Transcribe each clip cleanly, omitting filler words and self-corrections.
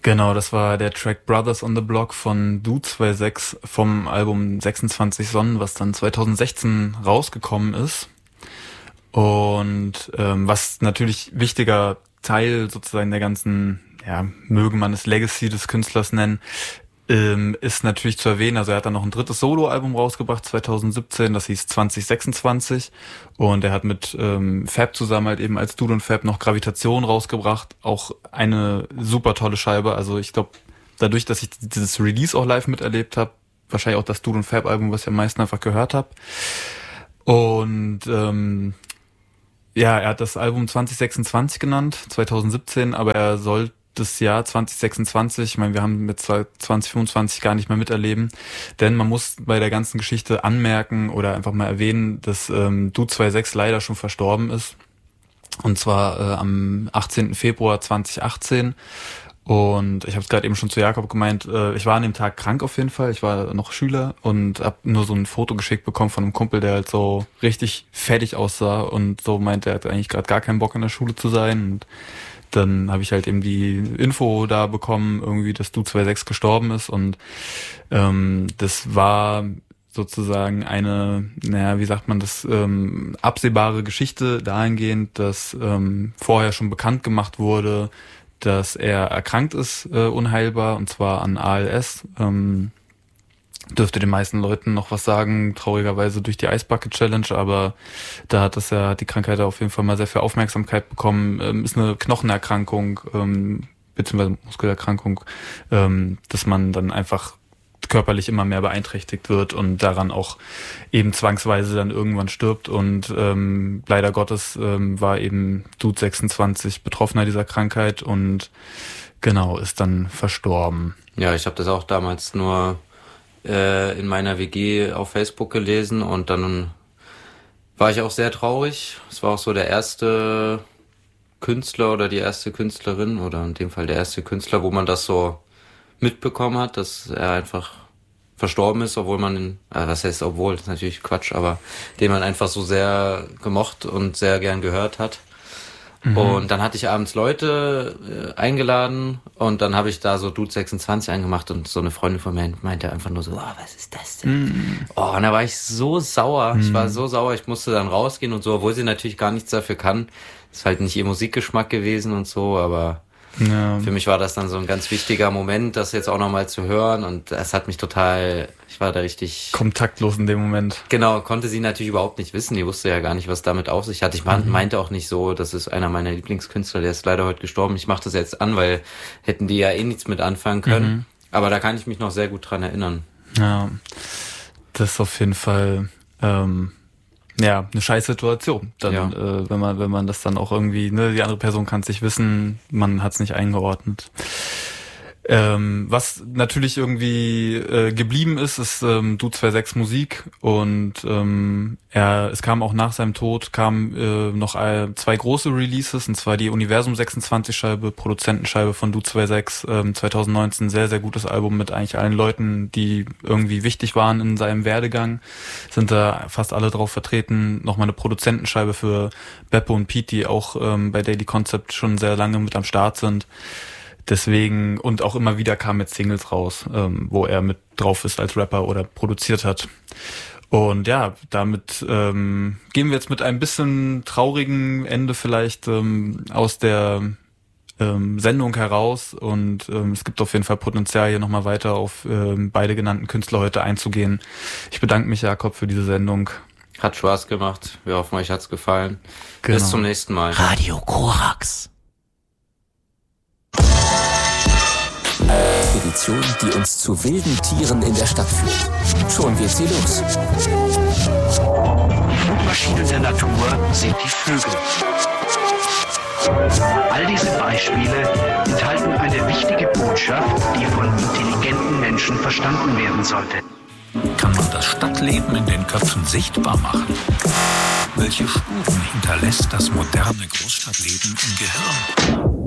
Genau, das war der Track Brothers on the Block von Du26 vom Album 26 Sonnen, was dann 2016 rausgekommen ist. Und was natürlich wichtiger Teil sozusagen der ganzen, ja, möge man es Legacy des Künstlers nennen, ist natürlich zu erwähnen, also er hat dann noch ein drittes Soloalbum rausgebracht, 2017, das hieß 2026 und er hat mit Fab zusammen halt eben als Dude und Fab noch Gravitation rausgebracht, auch eine super tolle Scheibe, also ich glaube, dadurch, dass ich dieses Release auch live miterlebt habe, wahrscheinlich auch das Dude und Fab Album, was ich am meisten einfach gehört habe und ja, er hat das Album 2026 genannt, 2017, aber er soll das Jahr 2026, ich meine, wir haben mit 2025 gar nicht mehr miterleben, denn man muss bei der ganzen Geschichte anmerken oder einfach mal erwähnen, dass Du26 leider schon verstorben ist, und zwar am 18. Februar 2018. Und ich habe es gerade eben schon zu Jakob gemeint, ich war an dem Tag krank auf jeden Fall, ich war noch Schüler und habe nur so ein Foto geschickt bekommen von einem Kumpel, der halt so richtig fertig aussah und so meinte, er hat eigentlich gerade gar keinen Bock in der Schule zu sein, und dann habe ich halt eben die Info da bekommen, irgendwie, dass Du26 gestorben ist, und das war sozusagen eine, naja, wie sagt man das, absehbare Geschichte dahingehend, dass vorher schon bekannt gemacht wurde, dass er erkrankt ist, unheilbar, und zwar an ALS. Dürfte den meisten Leuten noch was sagen, traurigerweise durch die Ice Bucket Challenge, aber da hat die Krankheit auf jeden Fall mal sehr viel Aufmerksamkeit bekommen. Ist eine Knochenerkrankung, beziehungsweise Muskelerkrankung, dass man dann einfach körperlich immer mehr beeinträchtigt wird und daran auch eben zwangsweise dann irgendwann stirbt, und leider Gottes war eben Du26 Betroffener dieser Krankheit und genau, ist dann verstorben. Ja, ich habe das auch damals nur in meiner WG auf Facebook gelesen, und dann war ich auch sehr traurig. Es war auch so der erste Künstler oder die erste Künstlerin, oder in dem Fall der erste Künstler, wo man das so mitbekommen hat, dass er einfach verstorben ist, obwohl man ihn, was heißt obwohl, das ist natürlich Quatsch, aber den man einfach so sehr gemocht und sehr gern gehört hat. Und dann hatte ich abends Leute eingeladen, und dann habe ich da so Du26 angemacht, und so eine Freundin von mir meinte einfach nur so, was ist das denn? Und da war ich so sauer. Ich war so sauer, ich musste dann rausgehen und so, obwohl sie natürlich gar nichts dafür kann. Ist halt nicht ihr Musikgeschmack gewesen und so, aber ja. Für mich war das dann so ein ganz wichtiger Moment, das jetzt auch nochmal zu hören, und es hat mich total, ich war da richtig kontaktlos in dem Moment. Genau, konnte sie natürlich überhaupt nicht wissen, die wusste ja gar nicht, was damit auf sich hat. Ich meinte auch nicht so, das ist einer meiner Lieblingskünstler, der ist leider heute gestorben, ich mache das jetzt an, weil hätten die ja eh nichts mit anfangen können, aber da kann ich mich noch sehr gut dran erinnern. Ja, das ist auf jeden Fall ja, eine scheiß Situation. Dann, ja. Wenn man das dann auch irgendwie, ne, die andere Person kann es nicht wissen, man hat es nicht eingeordnet. Was natürlich irgendwie geblieben ist Du26 Musik, und es kam auch nach seinem Tod noch 2 große Releases, und zwar die Universum 26 Scheibe, Produzentenscheibe von Du26, 2019, sehr, sehr gutes Album mit eigentlich allen Leuten, die irgendwie wichtig waren in seinem Werdegang, sind da fast alle drauf vertreten. Nochmal eine Produzentenscheibe für Beppo und Pete, die auch bei Daily Concept schon sehr lange mit am Start sind. Deswegen, und auch immer wieder kamen jetzt Singles raus, wo er mit drauf ist als Rapper oder produziert hat. Und ja, damit gehen wir jetzt mit einem bisschen traurigen Ende vielleicht aus der Sendung heraus. Und es gibt auf jeden Fall Potenzial, hier nochmal weiter auf beide genannten Künstler heute einzugehen. Ich bedanke mich, Jakob, für diese Sendung. Hat Spaß gemacht. Wir hoffen, euch hat's gefallen. Genau. Bis zum nächsten Mal. Radio Korax. Expedition, die uns zu wilden Tieren in der Stadt führt. Schon geht sie los. Die Flugmaschinen der Natur sind die Vögel. All diese Beispiele enthalten eine wichtige Botschaft, die von intelligenten Menschen verstanden werden sollte. Kann man das Stadtleben in den Köpfen sichtbar machen? Welche Spuren hinterlässt das moderne Großstadtleben im Gehirn?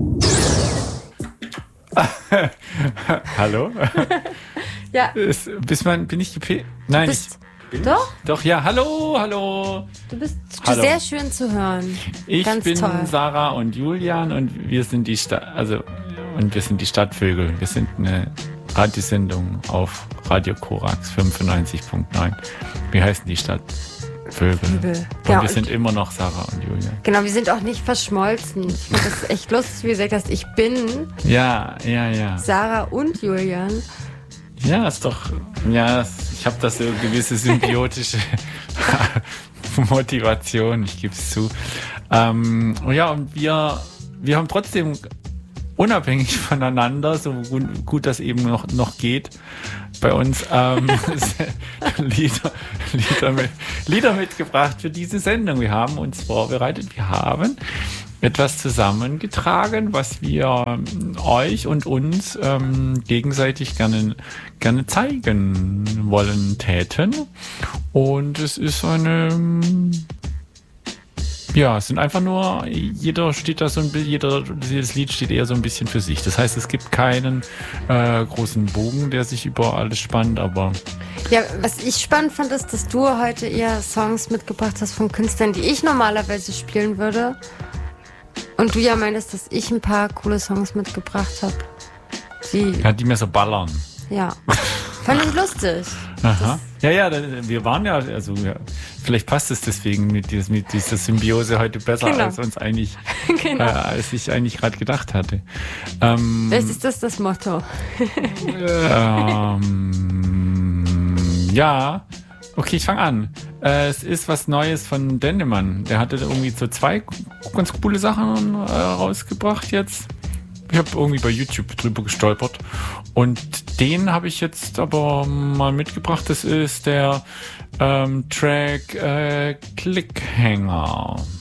Hallo? Ja. Bin ich die Nein, Doch? Doch, ja, hallo. Du bist Hallo. sehr schön zu hören. Ich Ganz bin toll. Sarah und Julian, und wir sind die Und wir sind die Stadtvögel. Wir sind eine Radiosendung auf Radio Korax 95.9. Wir heißen die Stadtvögel. Und Genau. wir sind immer noch Sarah und Julia. Genau, wir sind auch nicht verschmolzen. Ich finde das echt lustig, wie du gesagt hast, ich bin Ja. Sarah und Julian. Ja, ist doch. Ja, ich habe das so eine gewisse symbiotische Motivation, ich gebe es zu. Und wir haben trotzdem unabhängig voneinander, so gut das eben noch geht, bei uns Lieder mitgebracht für diese Sendung. Wir haben uns vorbereitet, wir haben etwas zusammengetragen, was wir euch und uns gegenseitig gerne zeigen wollen täten. Und es ist es sind einfach nur, jedes Lied steht eher so ein bisschen für sich. Das heißt, es gibt keinen großen Bogen, der sich über alles spannt, aber... Ja, was ich spannend fand, ist, dass du heute eher Songs mitgebracht hast von Künstlern, die ich normalerweise spielen würde. Und du ja meinst, dass ich ein paar coole Songs mitgebracht habe. Die mir so ballern. Ja. Fand ich lustig. Aha. Wir waren vielleicht passt es deswegen mit dieser Symbiose heute besser, genau. als uns eigentlich, genau. als ich eigentlich gerade gedacht hatte. Vielleicht ist das Motto. Ja. Okay, ich fange an. Es ist was Neues von Dendemann. Der hatte irgendwie so 2 ganz coole Sachen rausgebracht jetzt. Ich habe irgendwie bei YouTube drüber gestolpert. Und den habe ich jetzt aber mal mitgebracht. Das ist der Track Clickhanger.